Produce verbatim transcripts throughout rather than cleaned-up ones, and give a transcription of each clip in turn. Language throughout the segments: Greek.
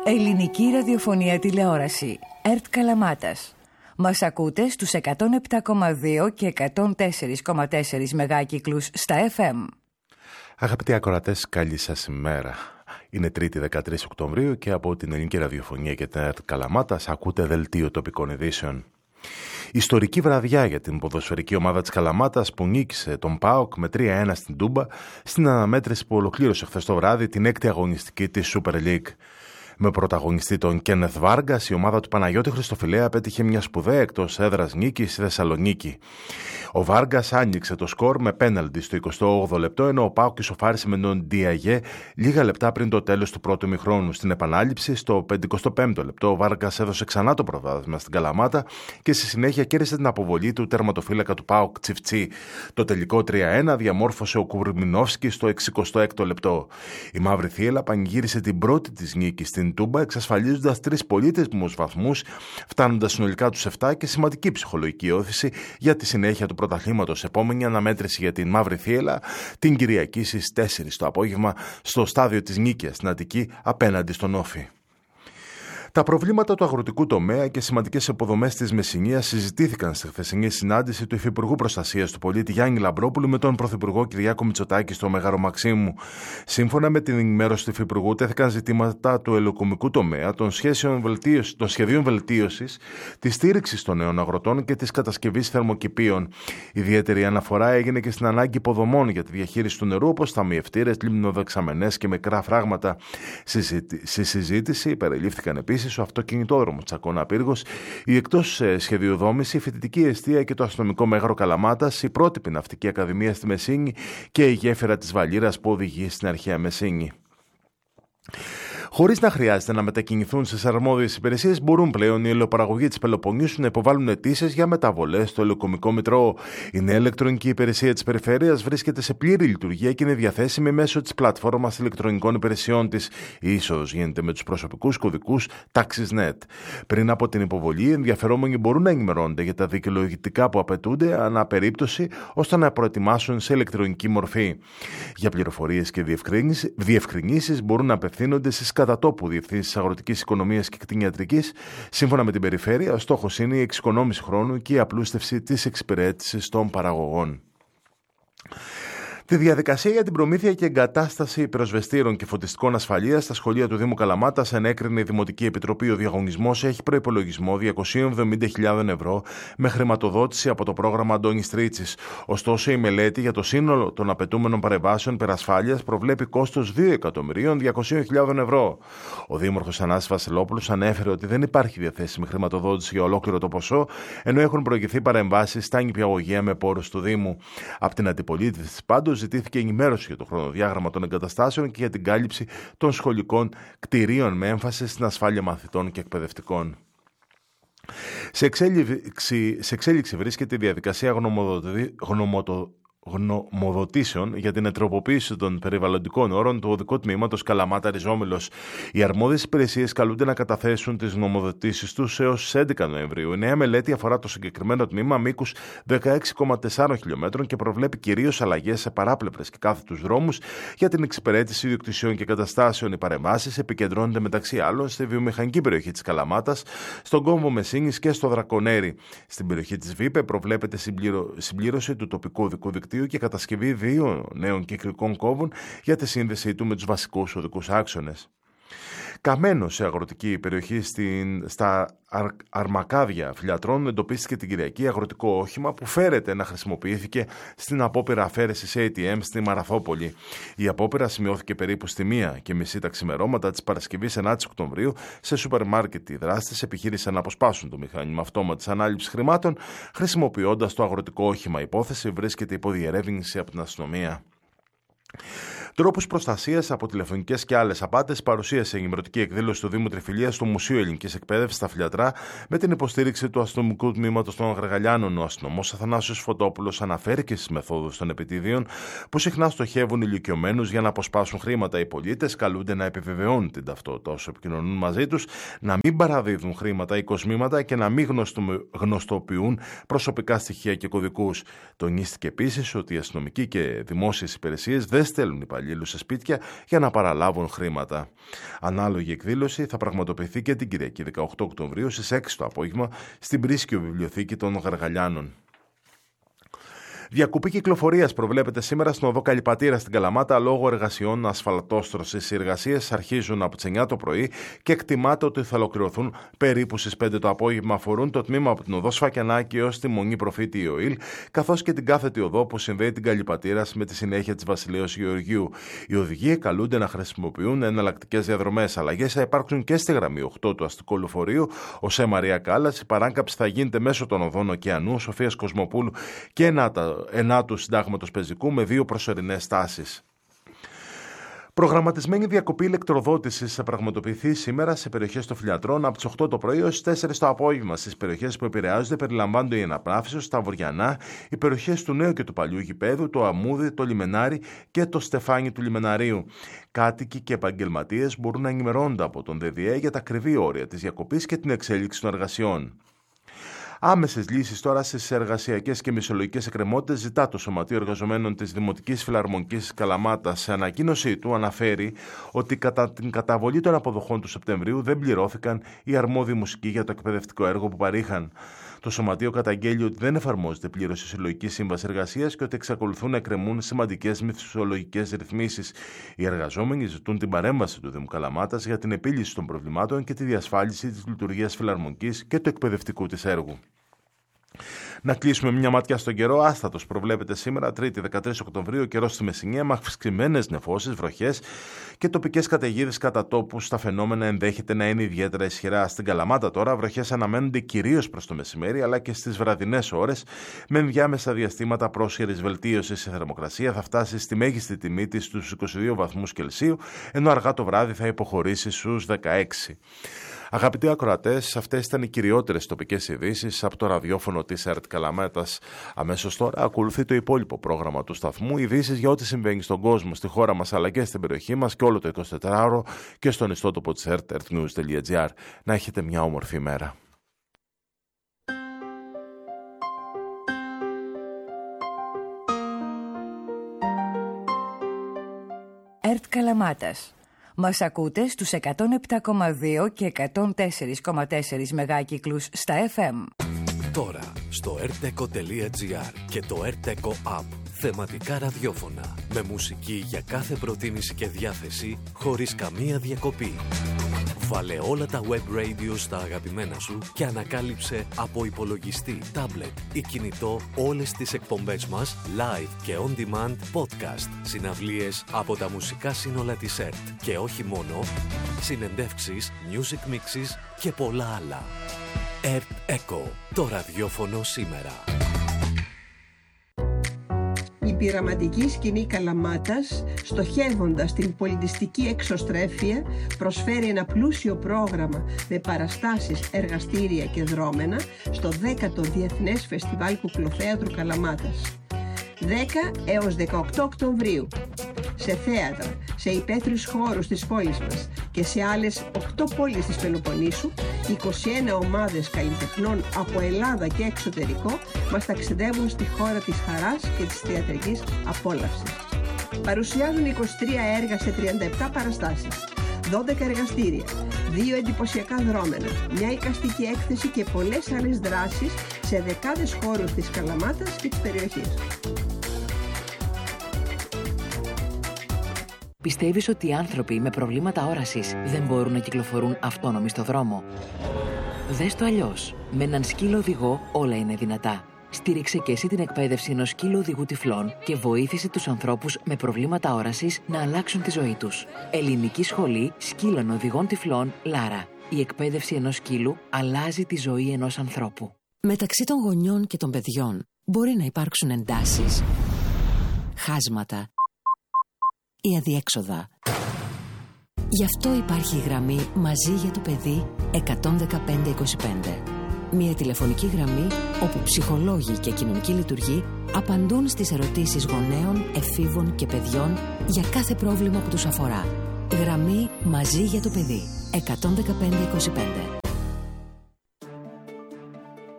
Ελληνική ραδιοφωνία τηλεόραση. ΕΡΤ Καλαμάτας. Μας ακούτε στους εκατόν επτά κόμμα δύο και εκατόν τέσσερα κόμμα τέσσερα μεγάκυκλους στα εφ εμ. Αγαπητοί ακροατές, καλή σας ημέρα. Είναι Τρίτη δεκατρείς Οκτωβρίου και από την Ελληνική Ραδιοφωνία και την ΕΡΤ Καλαμάτας ακούτε δελτίο τοπικών ειδήσεων. Ιστορική βραδιά για την ποδοσφαιρική ομάδα της Καλαμάτας που νίκησε τον ΠΑΟΚ με τρία ένα στην Τούμπα στην αναμέτρηση που ολοκλήρωσε χθες το βράδυ την έκτη αγωνιστική της Super League. Με πρωταγωνιστή τον Κένεθ Βάργκας, η ομάδα του Παναγιώτη Χριστοφιλέα πέτυχε μια σπουδαία εκτός έδρας νίκη στη Θεσσαλονίκη. Ο Βάργκας άνοιξε το σκορ με πέναλτι στο εικοστό όγδοο λεπτό, ενώ ο ΠΑΟΚ ισοφάρισε με τον Ντιαγέ λίγα λεπτά πριν το τέλος του πρώτου ημιχρόνου. Στην επανάληψη, στο πενηκοστό πέμπτο λεπτό, ο Βάργκας έδωσε ξανά το προβάδισμα στην Καλαμάτα και στη συνέχεια κέρδισε την αποβολή του τερματοφύλακα του ΠΑΟΚ Τσιφτσί. Το τελικό τρία ένα διαμόρφωσε ο Κουρμινόφσκι στο εξηκοστό έκτο λεπτό. Η Μαύρη Θύελλα πανηγύρισε την πρώτη της νίκη στην Τούμπα, εξασφαλίζοντας τρεις πολύτιμους βαθμούς, φτάνοντας συνολικά τους επτά και σημαντική ψυχολογική όθηση για τη συνέχεια του πρωταθλήματος. Επόμενη αναμέτρηση για την Μαύρη Θύελλα την Κυριακή στις τέσσερις το απόγευμα στο στάδιο της Νίκαιας στην Αττική απέναντι στον Όφη. Τα προβλήματα του αγροτικού τομέα και σημαντικές υποδομές της Μεσσηνίας συζητήθηκαν στη χθεσινή συνάντηση του Υφυπουργού Προστασίας του Πολίτη Γιάννη Λαμπρόπουλου με τον Πρωθυπουργό Κυριάκο Μητσοτάκη στο Μέγαρο Μαξίμου. Σύμφωνα με την ενημέρωση του Υφυπουργού, τέθηκαν ζητήματα του ελαιοκομικού τομέα, των, βελτίωση, των σχεδίων βελτίωσης, της στήριξης των νέων αγροτών και της κατασκευής θερμοκηπίων. Ιδιαίτερη αναφορά έγινε και στην ανάγκη υποδομών για τη διαχείριση του νερού, όπως ταμιευτήρες, λιμνοδεξαμενές και μικρά φράγματα. Στη συζήτηση περιλήφθηκαν επίσης ο αυτοκινητόδρομος Τσακώνα Πύργος, η εκτός σχεδίου δόμηση, η φοιτητική εστία και το αστυνομικό μέγαρο Καλαμάτας, η πρότυπη ναυτική ακαδημία στη Μεσίνη και η γέφυρα της Βαλήρας που οδηγεί στην αρχαία Μεσίνη. Χωρίς να χρειάζεται να μετακινηθούν στις αρμόδιες υπηρεσίες, μπορούν πλέον οι ελαιοπαραγωγοί της Πελοποννήσου να υποβάλουν αιτήσεις για μεταβολές στο ελαιοκομικό μητρό. Η νέα ηλεκτρονική υπηρεσία της Περιφέρειας βρίσκεται σε πλήρη λειτουργία και είναι διαθέσιμη μέσω της πλατφόρμας ηλεκτρονικών υπηρεσιών της. Η είσοδος γίνεται με τους προσωπικούς κωδικούς TaxisNet. Πριν από την υποβολή, οι ενδιαφερόμενοι μπορούν να ενημερώνονται για τα δικαιολογητικά που απαιτούνται ανά περίπτωση, ώστε να προετοιμάσουν σε ηλεκτρονική μορφή. Για πληροφορίες και διευκρινήσεις μπορούν να απευθύνονται στις κατά τόπου διευθύνσεις αγροτικής οικονομίας και κτηνιατρικής. Σύμφωνα με την Περιφέρεια, ο στόχος είναι η εξοικονόμηση χρόνου και η απλούστευση της εξυπηρέτησης των παραγωγών. Τη διαδικασία για την προμήθεια και εγκατάσταση πυροσβεστήρων και φωτιστικών ασφαλείας στα σχολεία του Δήμου Καλαμάτας ενέκρινε η Δημοτική Επιτροπή. Ο διαγωνισμός έχει προϋπολογισμό διακόσιες εβδομήντα χιλιάδες ευρώ με χρηματοδότηση από το πρόγραμμα Αντώνης Τρίτσης. Ωστόσο, η μελέτη για το σύνολο των απαιτούμενων παρεμβάσεων πυρασφάλειας προβλέπει κόστος δύο εκατομμυρίων διακόσιες χιλιάδες ευρώ. Ο Δήμαρχος Θανάσης Βασιλόπουλος ανέφερε ότι δεν υπάρχει διαθέσιμη χρηματοδότηση για ολόκληρο το ποσό, ενώ έχουν προηγηθεί παρεμβάσεις στα νηπιαγωγεία με πόρους του Δήμου. Από την αντιπολίτευση πάντως ζητήθηκε ενημέρωση για το χρονοδιάγραμμα των εγκαταστάσεων και για την κάλυψη των σχολικών κτηρίων με έμφαση στην ασφάλεια μαθητών και εκπαιδευτικών. Σε εξέλιξη, σε εξέλιξη βρίσκεται η διαδικασία γνωμοδοτήσεων γνωμοδοτήσεων για την ετροποποίηση των περιβαλλοντικών όρων του οδικού τμήματος Καλαμάτα Ριζόμυλος. Οι αρμόδιες υπηρεσίες καλούνται να καταθέσουν τις γνωμοδοτήσεις τους έως έντεκα Νοεμβρίου. Η νέα μελέτη αφορά το συγκεκριμένο τμήμα μήκους δεκαέξι κόμμα τέσσερα χιλιόμετρων και προβλέπει κυρίως αλλαγές σε παράπλευρες και κάθετους δρόμους για την εξυπηρέτηση ιδιοκτησιών και καταστάσεων. Οι παρεμβάσεις επικεντρώνονται μεταξύ άλλων στη βιομηχανική περιοχή της Καλαμάτας, στον κόμβο Μεσίνης και στο Δρακονέρι. Στην περιοχή της Βίπε προβλέπεται συμπλήρω... συμπλήρωση του τοπικού οδικού δικτύου και κατασκευή δύο νέων κυκλικών κόβων για τη σύνδεσή του με τους βασικούς οδικούς άξονες. Καμένο σε αγροτική περιοχή στην, στα αρ, Αρμακάδια Φιλιατρών εντοπίστηκε την Κυριακή αγροτικό όχημα που φέρεται να χρησιμοποιήθηκε στην απόπειρα αφαίρεσης έι τι εμ στη Μαραθόπολη. Η απόπειρα σημειώθηκε περίπου στη μία και μισή τα ξημερώματα της Παρασκευής ενάτη Οκτωβρίου σε σούπερ μάρκετ. Οι δράστες επιχείρησαν να αποσπάσουν το μηχάνημα αυτόματης ανάληψης χρημάτων χρησιμοποιώντας το αγροτικό όχημα. Η υπόθεση βρίσκεται υπό διερεύνηση από την αστυνομία. Τρόπους προστασίας από τηλεφωνικές και άλλες απάτες παρουσίασε η ενημερωτική εκδήλωση του Δήμου Τριφυλίας στο Μουσείο Ελληνικής Εκπαίδευσης στα Φιλιατρά με την υποστήριξη του αστυνομικού τμήματος των Γαργαλιάνων. Ο αστυνομός Αθανάσιος Φωτόπουλος αναφέρει και στις μεθόδους των επιτιδίων που συχνά στοχεύουν ηλικιωμένους για να αποσπάσουν χρήματα. Οι πολίτες καλούνται να επιβεβαιώνουν την ταυτότητα όσο επικοινωνούν μαζί τους, να μην παραδίδουν χρήματα ή κοσμήματα και να μην γνωστοποιούν προσωπικά στοιχεία και κωδικούς. Τονίστηκε επίσης ότι οι αστυνομικοί και δημόσιες υπηρεσίες δεν στέλνουν υπαλλήλους υπαλλήλους σε σπίτια για να παραλάβουν χρήματα. Ανάλογη εκδήλωση θα πραγματοποιηθεί και την Κυριακή δεκαοκτώ Οκτωβρίου στις έξι το απόγευμα στην Πρίσκιο Βιβλιοθήκη των Γαργαλιάνων. Διακοπή κυκλοφορίας προβλέπεται σήμερα στην οδό Καλυπατήρα στην Καλαμάτα λόγω εργασιών ασφαλτόστρωσης. Οι εργασίες αρχίζουν από τις εννιά το πρωί και εκτιμάται ότι θα ολοκληρωθούν περίπου στις πέντε το απόγευμα. Αφορούν το τμήμα από την οδό Σφακιανάκη έως τη Μονή Προφήτη Ιωήλ, καθώς και την κάθετη οδό που συνδέει την Καλυπατήρα με τη συνέχεια της Βασιλέως Γεωργίου. Οι οδηγοί καλούνται να χρησιμοποιούν εναλλακτικές διαδρομές. Αλλαγές θα υπάρξουν και στη γραμμή οκτώ του αστικού λεωφορείου, ΟΣΕ Μαρία Κάλλας. Η παράκαμψη θα γίνεται μέσω των οδών Ωκεανού, Σοφίας Κοσμοπούλου και Ενάτα. Ενάτου Συντάγματος Πεζικού με δύο προσωρινές στάσεις. Προγραμματισμένη διακοπή ηλεκτροδότησης θα πραγματοποιηθεί σήμερα σε περιοχές των Φιλιατρών από τις οκτώ το πρωί έως τις τέσσερις το απόγευμα. Στις περιοχές που επηρεάζονται περιλαμβάνονται η Εναπνάφησος, τα Βοριανά, οι περιοχές του Νέου και του Παλιού Γηπέδου, το Αμμούδι, το Λιμενάρι και το Στεφάνι του Λιμεναρίου. Κάτοικοι και επαγγελματίες μπορούν να ενημερώνονται από τον ΔΔΕ για τα ακριβή όρια της διακοπής και την εξέλιξη των εργασιών. Άμεσες λύσεις τώρα στις εργασιακές και μισθολογικές εκκρεμότητες ζητά το Σωματείο Εργαζομένων της Δημοτικής Φιλαρμονικής Καλαμάτας. Σε ανακοίνωσή του αναφέρει ότι κατά την καταβολή των αποδοχών του Σεπτεμβρίου δεν πληρώθηκαν οι αρμόδιοι μουσικοί για το εκπαιδευτικό έργο που παρήχαν. Το Σωματείο καταγγέλει ότι δεν εφαρμόζεται πλήρως η Συλλογική Σύμβαση Εργασίας και ότι εξακολουθούν να εκκρεμούν σημαντικές μισθολογικές ρυθμίσεις. Οι εργαζόμενοι ζητούν την παρέμβαση του Δήμου Καλαμάτας για την επίλυση των προβλημάτων και τη διασφάλιση της λειτουργίας φιλαρμονικής και του εκπαιδευτικού της έργου. Να κλείσουμε μια ματιά στον καιρό. Άστατος προβλέπεται σήμερα, Τρίτη δεκατρείς Οκτωβρίου, καιρός στη Μεσσηνία, με αυξημένες νεφώσεις, βροχές και τοπικές καταιγίδες κατά τόπους. Τα φαινόμενα ενδέχεται να είναι ιδιαίτερα ισχυρά. Στην Καλαμάτα τώρα, βροχές αναμένονται κυρίως προς το μεσημέρι, αλλά και στις βραδινές ώρες, με ενδιάμεσα διαστήματα πρόσχερης βελτίωσης. Η θερμοκρασία θα φτάσει στη μέγιστη τιμή της στους είκοσι δύο βαθμούς Κελσίου, ενώ αργά το βράδυ θα υποχωρήσει στους δεκαέξι. Αγαπητοί ακροατές, αυτές ήταν οι κυριότερες τοπικές ειδήσεις από το ραδιόφωνο της ΕΡΤ Καλαμάτας. Αμέσως τώρα ακολουθεί το υπόλοιπο πρόγραμμα του σταθμού, ειδήσεις για ό,τι συμβαίνει στον κόσμο, στη χώρα μας αλλά και στην περιοχή μας και όλο το εικοσιτετράωρο και στον ιστότοπο της ΕΡΤ, ερτnews τελεία τζι άρ. Να έχετε μια όμορφη μέρα. ΕΡΤ Καλαμάτας. Μας ακούτε στους εκατόν επτά κόμμα δύο και εκατόν τέσσερα κόμμα τέσσερα μεγάκυκλους στα εφ εμ. Τώρα στο ερτεκο τελεία τζι άρ και το ερτεκο App. Θεματικά ραδιόφωνα με μουσική για κάθε προτίμηση και διάθεση χωρίς καμία διακοπή. Βάλε όλα τα web radio στα αγαπημένα σου και ανακάλυψε από υπολογιστή, tablet ή κινητό όλες τις εκπομπές μας live και on demand podcast, συναυλίες από τα μουσικά σύνολα της ΕΡΤ και όχι μόνο, συνεντεύξεις, music mixes και πολλά άλλα. ΕΡΤ Echo, το ραδιόφωνο σήμερα. Η πειραματική σκηνή Καλαμάτας, στοχεύοντας την πολιτιστική εξωστρέφεια, προσφέρει ένα πλούσιο πρόγραμμα με παραστάσεις, εργαστήρια και δρόμενα στο δέκατο Διεθνές Φεστιβάλ Κουκλοθέατρου Καλαμάτας. δέκα έως δεκαοκτώ Οκτωβρίου. Σε θέατρα, σε υπαίθριους χώρους της πόλης μας και σε άλλες οκτώ πόλεις της Πελοποννήσου, είκοσι ένα ομάδες καλλιτεχνών από Ελλάδα και εξωτερικό μας ταξιδεύουν στη χώρα της χαράς και της θεατρικής απόλαυσης. Παρουσιάζουν είκοσι τρία έργα σε τριάντα επτά παραστάσεις, δώδεκα εργαστήρια, δύο εντυπωσιακά δρόμενα, μια εικαστική έκθεση και πολλές άλλες δράσεις σε δεκάδες χώρους της Καλαμάτας και της περιοχής. Πιστεύεις ότι οι άνθρωποι με προβλήματα όρασης δεν μπορούν να κυκλοφορούν αυτόνομοι στο δρόμο? Δες το αλλιώς. Με έναν σκύλο οδηγό όλα είναι δυνατά. Στήριξε και εσύ την εκπαίδευση ενός σκύλου οδηγού τυφλών και βοήθησε τους ανθρώπους με προβλήματα όρασης να αλλάξουν τη ζωή τους. Ελληνική Σχολή Σκύλων Οδηγών Τυφλών Λάρα. Η εκπαίδευση ενός σκύλου αλλάζει τη ζωή ενός ανθρώπου. Μεταξύ των γονιών και των παιδιών μπορεί να υπάρξουν εντάσεις, χάσματα ή αδιέξοδα. Γι' αυτό υπάρχει η γραμμή Μαζί για το παιδί εκατόν δεκαπέντε είκοσι πέντε. Μια τηλεφωνική γραμμή όπου ψυχολόγοι και κοινωνικοί λειτουργοί απαντούν στις ερωτήσεις γονέων, εφήβων και παιδιών για κάθε πρόβλημα που τους αφορά. Γραμμή Μαζί για το παιδί εκατόν δεκαπέντε είκοσι πέντε.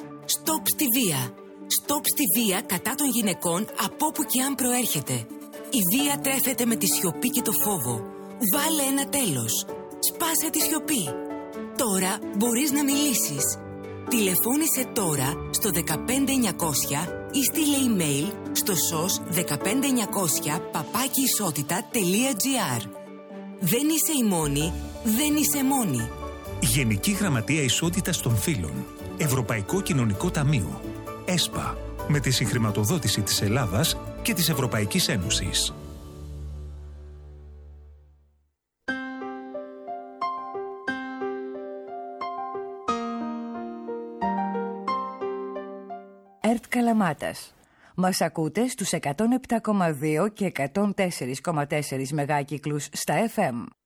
Στοπ στη βία. Στοπ στη βία κατά των γυναικών από όπου και αν προέρχεται. Η βία τρέφεται με τη σιωπή και το φόβο. Βάλε ένα τέλος. Σπάσε τη σιωπή. Τώρα μπορείς να μιλήσεις. Τηλεφώνησε τώρα στο δεκαπέντε εννιακόσια ή στείλε email στο σος δεκαπέντε εννιακόσια παπάκι ισότητα τελεία τζι άρ. Δεν είσαι η μόνη, δεν είσαι μόνη. Γενική Γραμματεία Ισότητας των Φύλων. Ευρωπαϊκό Κοινωνικό Ταμείο. ΕΣΠΑ. Με τη συγχρηματοδότηση της Ελλάδας και της Ευρωπαϊκής Ένωσης. ΕΡΤ Καλαμάτας. Μας ακούτε στους εκατόν επτά κόμμα δύο και εκατόν τέσσερα κόμμα τέσσερα μεγάκυκλους στα εφ εμ.